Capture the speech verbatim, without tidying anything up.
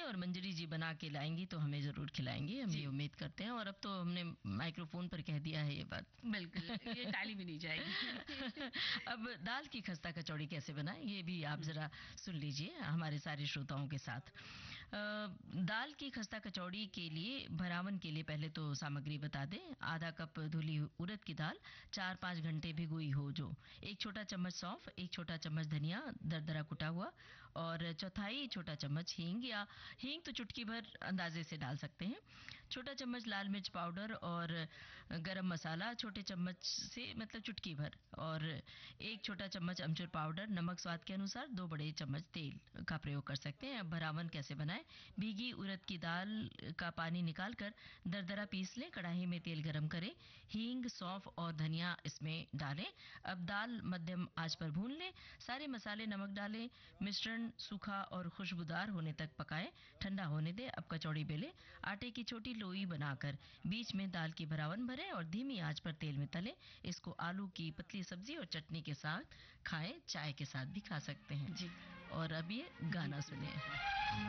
और मंजरी जी बना के लाएंगी तो हमें ज़रूर खिलाएंगी, हम ये उम्मीद करते हैं। और अब तो हमने माइक्रोफोन पर कह दिया है ये बात, बिल्कुल, ये टाली भी नहीं जाएगी। अब दाल की खस्ता कचौड़ी कैसे बनाएं ये भी आप ज़रा सुन लीजिए हमारे सारे श्रोताओं के साथ। दाल की खस्ता कचौड़ी के लिए भरावन के लिए पहले तो सामग्री बता दें। आधा कप धुली उड़द की दाल चार पाँच घंटे भिगोई हो जो, एक छोटा चम्मच सौंफ, एक छोटा चम्मच धनिया दरदरा कुटा हुआ, और चौथाई छोटा चम्मच हींग, या हींग तो चुटकी भर अंदाजे से डाल सकते हैं, छोटा चम्मच लाल मिर्च पाउडर और गरम मसाला छोटे चम्मच से मतलब चुटकी भर, और एक छोटा चम्मच अमचूर पाउडर, नमक स्वाद के अनुसार, दो बड़े चम्मच तेल का प्रयोग कर सकते हैं। अब भरावन कैसे बनाएं। भीगी उड़द की दाल का पानी निकालकर दरदरा पीस लें, कढ़ाई में तेल गरम करें, हींग सौंफ और धनिया इसमें डालें। अब दाल मध्यम आंच पर भून लें, सारे मसाले नमक डालें, मिश्रण सूखा और खुशबूदार होने तक पकाएं, ठंडा होने दें। अब कचौड़ी बेलें, आटे की छोटी लोई बनाकर बीच में दाल की भरावन भरें और धीमी आंच पर तेल में तलें। इसको आलू की पतली सब्जी और चटनी के साथ खाएं, चाय के साथ भी खा सकते हैं। जी। और अब ये गाना सुनिए।